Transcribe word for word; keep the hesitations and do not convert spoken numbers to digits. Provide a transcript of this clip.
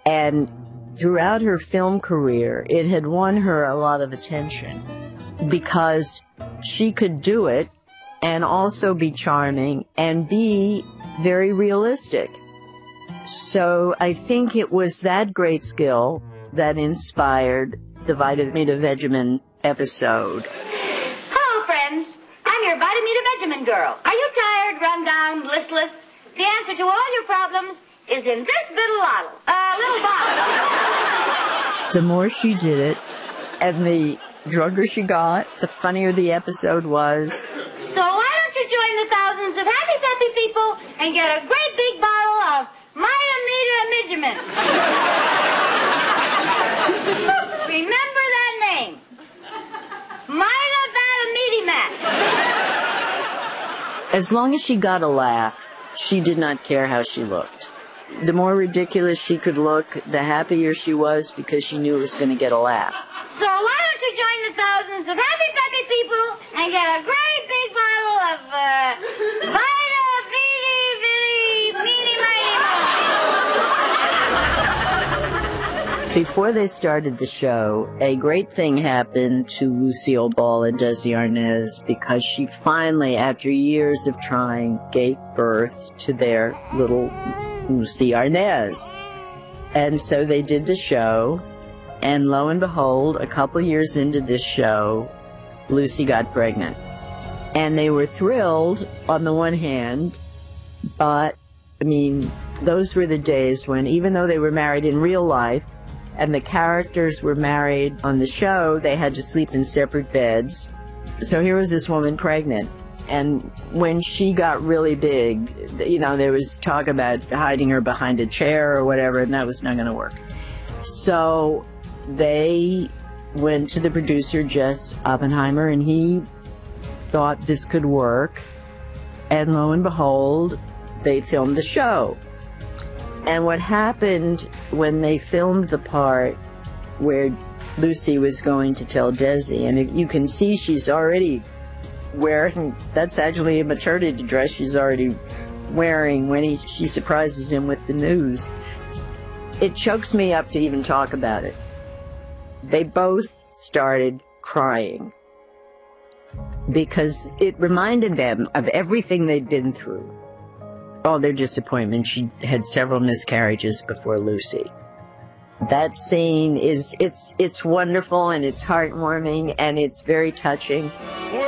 And throughout her film career, it had won her a lot of attention because she could do it and also be charming and be very realistic. So I think it was that great skill that inspired the Vitameata Vegemin episode. Hello, friends. I'm your Vitameata Vegemin girl. Are you tired, run down, listless? The answer to all your problems is in this little bottle. Uh, little bottle. The more she did it, and the drunker she got, the funnier the episode was. So why don't you join the thousands of happy, peppy people and get a great big bottle of Vitameata Vegemin? Remember that name. Vitameata Vegemin. As long as she got a laugh, she did not care how she looked. The more ridiculous she could look, the happier she was because she knew it was going to get a laugh. So why don't you join the thousands of happy, peppy people and get a great big bottle of uh, Vita, Vidi, Vidi, Meeny, Mighty, Mo. Before they started the show, a great thing happened to Lucille Ball and Desi Arnaz because she finally, after years of trying, gave birth to their little Lucy Arnaz. And so they did the show, and lo and behold, a couple years into this show, Lucy got pregnant. And they were thrilled on the one hand, but, I mean, those were the days when, even though they were married in real life, and the characters were married on the show, they had to sleep in separate beds. So here was this woman pregnant. And when she got really big, you know, there was talk about hiding her behind a chair or whatever, and that was not going to work. So they went to the producer, Jess Oppenheimer, and he thought this could work. And lo and behold, they filmed the show. And what happened when they filmed the part where Lucy was going to tell Desi, and you can see she's already wearing, that's actually a maternity dress she's already wearing when he, she surprises him with the news. It chokes me up to even talk about it. They both started crying because it reminded them of everything they'd been through. All their disappointment. She had several miscarriages before Lucy. That scene is, it's, it's wonderful and it's heartwarming and it's very touching. Well,